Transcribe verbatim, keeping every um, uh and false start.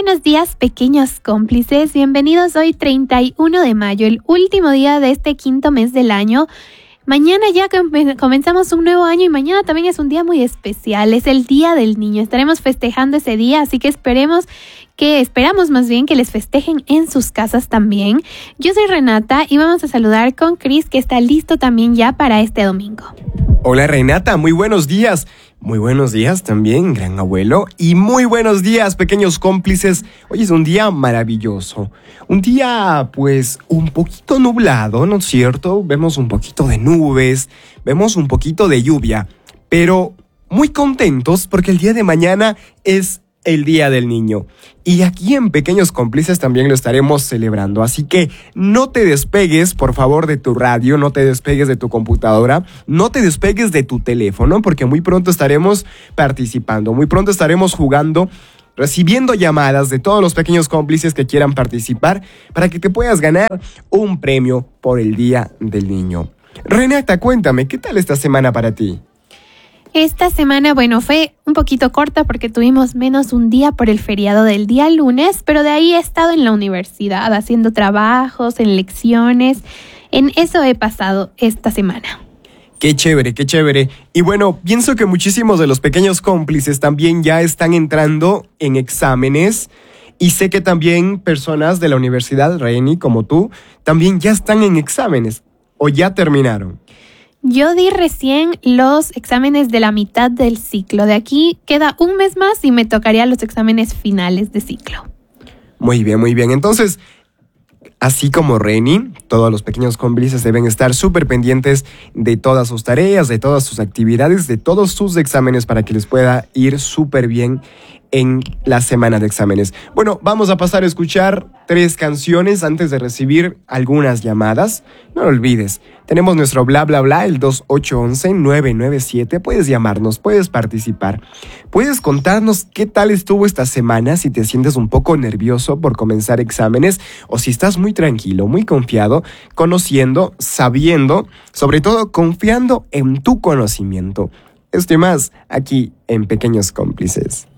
buenos días, pequeños cómplices. Bienvenidos hoy treinta y uno de mayo, el último día de este quinto mes del año. Mañana ya comenzamos un nuevo año y mañana también es un día muy especial. Es el Día del Niño. Estaremos festejando ese día, así que esperemos que, esperamos más bien que les festejen en sus casas también. Yo soy Renata y vamos a saludar con Chris, que está listo también ya para este domingo. Hola Renata, muy buenos días. Muy buenos días también, gran abuelo. Y muy buenos días, pequeños cómplices. Hoy es un día maravilloso. Un día, pues, un poquito nublado, ¿no es cierto? Vemos un poquito de nubes, vemos un poquito de lluvia. Pero muy contentos porque el día de mañana es el Día del Niño. Y aquí en Pequeños Cómplices también lo estaremos celebrando. Así que no te despegues, por favor, de tu radio, no te despegues de tu computadora, no te despegues de tu teléfono, porque muy pronto estaremos participando, muy pronto estaremos jugando, recibiendo llamadas de todos los pequeños cómplices que quieran participar para que te puedas ganar un premio por el Día del Niño. Renata, cuéntame, ¿qué tal esta semana para ti? Esta semana, bueno, fue un poquito corta porque tuvimos menos un día por el feriado del día lunes, pero de ahí he estado en la universidad haciendo trabajos, en lecciones. En eso he pasado esta semana. Qué chévere, qué chévere. Y bueno, pienso que muchísimos de los pequeños cómplices también ya están entrando en exámenes. Y sé que también personas de la Universidad Reni, como tú, también ya están en exámenes o ya terminaron. Yo di recién los exámenes de la mitad del ciclo. De aquí queda un mes más y me tocaría los exámenes finales de ciclo. Muy bien, muy bien. Entonces, así como Reni, todos los pequeños cómplices deben estar súper pendientes de todas sus tareas, de todas sus actividades, de todos sus exámenes para que les pueda ir súper bien en la semana de exámenes. Bueno, vamos a pasar a escuchar tres canciones antes de recibir algunas llamadas. No lo olvides, tenemos nuestro bla bla bla, el dos ocho once, nueve nueve siete. Puedes llamarnos, puedes participar. Puedes contarnos qué tal estuvo esta semana, si te sientes un poco nervioso por comenzar exámenes o si estás muy tranquilo, muy confiado, conociendo, sabiendo, sobre todo confiando en tu conocimiento. Esto y más aquí en Pequeños Cómplices.